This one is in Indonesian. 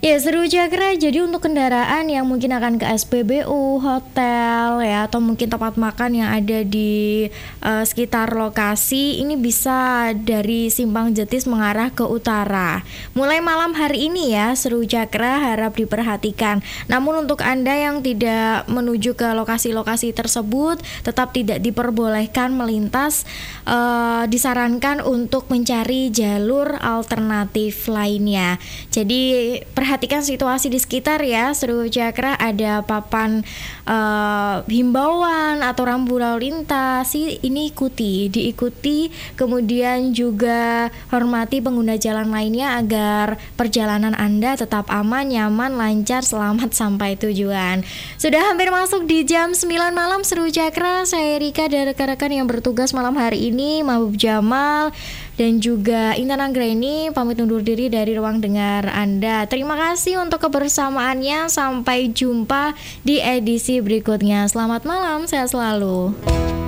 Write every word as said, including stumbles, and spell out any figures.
Ya, seru Cakra. Jadi untuk kendaraan yang mungkin akan ke S P B U, hotel ya, atau mungkin tempat makan yang ada di uh, sekitar lokasi, ini bisa dari Simpang Jetis mengarah ke utara. Mulai malam hari ini ya, seru Cakra, harap diperhatikan. Namun untuk Anda yang tidak menuju ke lokasi-lokasi tersebut, tetap tidak diperbolehkan melintas, uh, disarankan untuk mencari jalur alternatif lainnya. Jadi perhatikan situasi di sekitar ya, seru Cakra. Ada papan uh, himbauan atau rambu lalu lintas, ini ikuti, diikuti. Kemudian juga hormati pengguna jalan lainnya agar perjalanan Anda tetap aman, nyaman, lancar, selamat sampai tujuan. Sudah hampir masuk di jam sembilan malam, seru Cakra. Saya Rika dan rekan-rekan yang bertugas malam hari ini, Mahbub Jamal dan juga Intan Anggraini pamit undur diri dari ruang dengar Anda. Terima kasih untuk kebersamaannya. Sampai jumpa di edisi berikutnya. Selamat malam, sehat selalu.